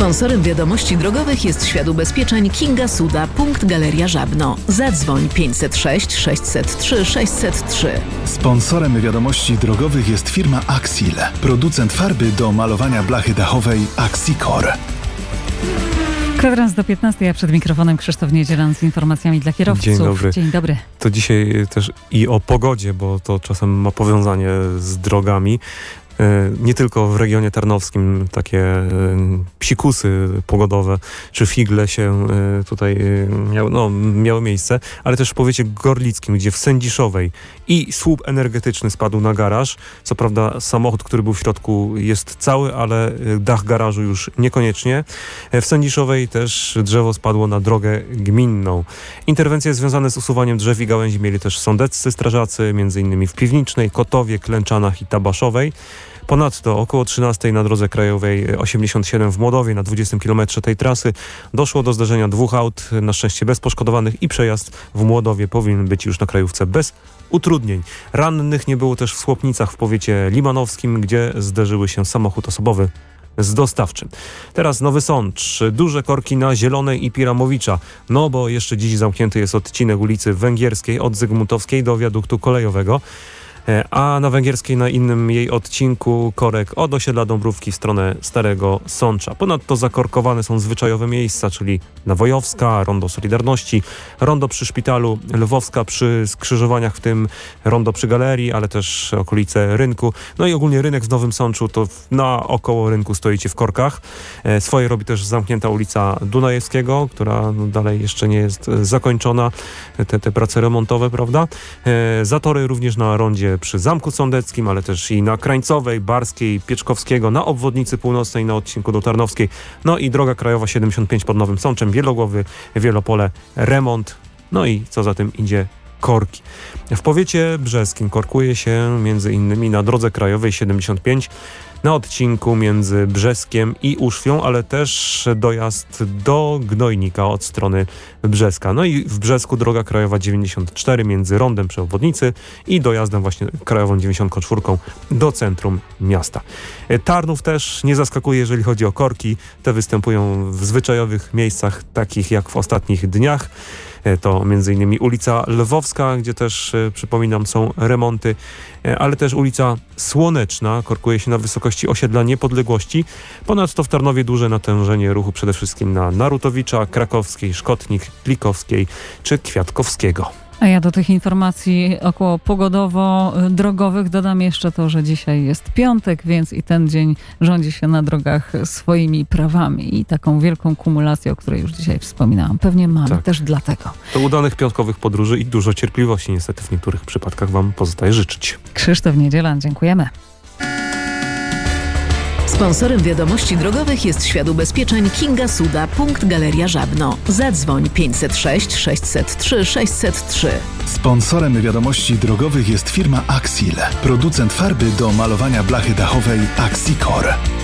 Sponsorem wiadomości drogowych jest Świat Ubezpieczeń Kinga Suda, punkt Galeria Żabno. Zadzwoń 506 603 603. Sponsorem wiadomości drogowych jest firma Axil, producent farby do malowania blachy dachowej Axicor. Kwadrans do 15, a przed mikrofonem Krzysztof Niedzielan z informacjami dla kierowców. Dzień dobry. Dzień dobry. To dzisiaj też i o pogodzie, bo to czasem ma powiązanie z drogami. Nie tylko w regionie tarnowskim takie psikusy pogodowe czy figle się tutaj miały miejsce, ale też w powiecie gorlickim, gdzie w Sędziszowej i słup energetyczny spadł na garaż. Co prawda samochód, który był w środku, jest cały, ale dach garażu już niekoniecznie. W Sędziszowej też drzewo spadło na drogę gminną. Interwencje związane z usuwaniem drzew i gałęzi mieli też sądeccy strażacy, m.in. w Piwnicznej, Kotowie, Klęczanach i Tabaszowej. Ponadto około 13 na drodze krajowej 87 w Młodowie, na 20 km tej trasy, doszło do zdarzenia dwóch aut, na szczęście bez poszkodowanych, i przejazd w Młodowie powinien być już na krajówce bez utrudnień. Rannych nie było też w Słopnicach w powiecie limanowskim, gdzie zderzyły się samochód osobowy z dostawczym. Teraz Nowy Sącz, duże korki na Zielonej i Piramowicza, no bo jeszcze dziś zamknięty jest odcinek ulicy Węgierskiej od Zygmuntowskiej do wiaduktu kolejowego, a na Węgierskiej na innym jej odcinku korek od osiedla Dąbrówki w stronę Starego Sącza. Ponadto zakorkowane są zwyczajowe miejsca, czyli Nawojowska, Rondo Solidarności, Rondo przy Szpitalu, Lwowska przy skrzyżowaniach, w tym Rondo przy Galerii, ale też okolice Rynku. No i ogólnie rynek w Nowym Sączu, to naokoło rynku stoicie w korkach. Swoje robi też zamknięta ulica Dunajewskiego, która dalej jeszcze nie jest zakończona. Te prace remontowe, prawda? Zatory również na rondzie przy Zamku Sądeckim, ale też i na Krańcowej, Barskiej, Pieczkowskiego, na obwodnicy północnej, na odcinku do Tarnowskiej. No i droga krajowa 75 pod Nowym Sączem, Wielogłowy, Wielopole, remont, no i co za tym idzie, korki. W powiecie brzeskim korkuje się między innymi na drodze krajowej 75 na odcinku między Brzeskiem i Uszwią, ale też dojazd do Gnojnika od strony Brzeska. No i w Brzesku droga krajowa 94 między rondem przy obwodnicy i dojazdem właśnie krajową 94 do centrum miasta. Tarnów też nie zaskakuje, jeżeli chodzi o korki. Te występują w zwyczajowych miejscach, takich jak w ostatnich dniach. To m.in. ulica Lwowska, gdzie też, przypominam, są remonty, ale też ulica Słoneczna korkuje się na wysokości osiedla Niepodległości. Ponadto w Tarnowie duże natężenie ruchu przede wszystkim na Narutowicza, Krakowskiej, Szkotnik, Klikowskiej czy Kwiatkowskiego. A ja do tych informacji około pogodowo-drogowych dodam jeszcze to, że dzisiaj jest piątek, więc i ten dzień rządzi się na drogach swoimi prawami i taką wielką kumulację, o której już dzisiaj wspominałam. Pewnie mamy też dlatego. To udanych piątkowych podróży i dużo cierpliwości niestety w niektórych przypadkach wam pozostaje życzyć. Krzysztof Niedzielan, dziękujemy. Sponsorem wiadomości drogowych jest Świat Ubezpieczeń Kinga Suda, punkt Galeria Żabno. Zadzwoń 506 603 603. Sponsorem wiadomości drogowych jest firma Axil, producent farby do malowania blachy dachowej Axicor.